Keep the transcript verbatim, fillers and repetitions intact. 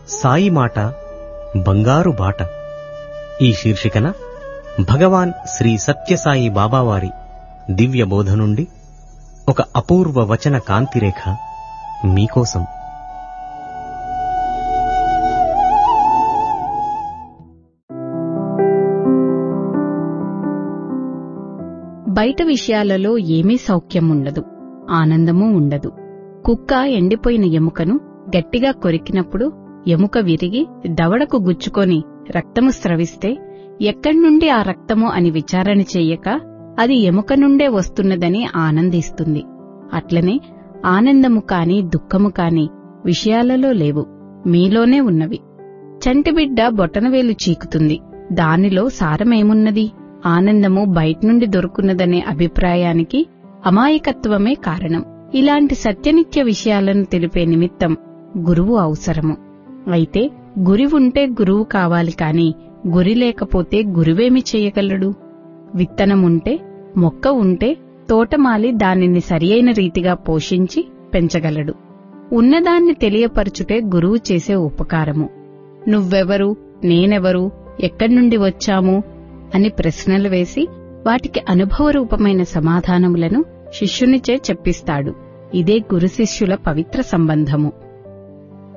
సాయి మాట బంగారు బాట. ఈ శీర్షికన భగవాన్ శ్రీ సత్యసాయి బాబావారి దివ్య బోధ నుండి ఒక అపూర్వ వచన కాంతిరేఖ మీకోసం. బయట విషయాలలో ఏమీ సౌఖ్యం ఉండదు, ఆనందమూ ఉండదు. కుక్క ఎండిపోయిన ఎముకను గట్టిగా కొరికినప్పుడు ఎముక విరిగి దవడకు గుచ్చుకొని రక్తము స్రవిస్తే ఎక్కడ్నుండి ఆ రక్తము అని విచారణ చెయ్యక అది ఎముక నుండే వస్తున్నదని ఆనందిస్తుంది. అట్లనే ఆనందము కాని దుఃఖము కాని విషయాలలో లేవు, మీలోనే ఉన్నవి. చంటిబిడ్డ బొటనవేలు చీకుతుంది, దానిలో సారమేమున్నది? ఆనందము బయట్నుండి దొరుకున్నదనే అభిప్రాయానికి అమాయకత్వమే కారణం. ఇలాంటి సత్యనిత్య విషయాలను తెలిపే నిమిత్తం గురువు అవసరము. అయితే గురి ఉంటే గురువు కావాలి కాని గురి లేకపోతే గురువేమి చెయ్యగలడు? విత్తనముంటే, మొక్క ఉంటే తోటమాలి దానిని సరియైన రీతిగా పోషించి పెంచగలడు. ఉన్నదాన్ని తెలియపరచుటే గురువు చేసే ఉపకారము. నువ్వెవరు, నేనెవరు, ఎక్కడ్నుండి వచ్చాము అని ప్రశ్నలు వేసి వాటికి అనుభవరూపమైన సమాధానములను శిష్యునిచే చెప్పిస్తాడు. ఇదే గురు శిష్యుల పవిత్ర సంబంధము.